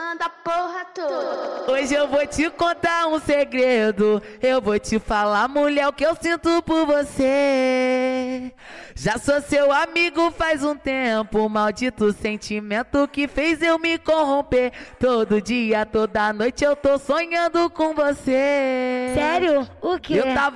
manda a porra toda. Hoje eu vou te contar um segredo. Eu vou te falar, mulher, o que eu sinto por você. Já sou seu amigo faz um tempo. Maldito sentimento que fez eu me corromper. Todo dia, toda noite eu tô sonhando com você. Sério? O quê? Eu tava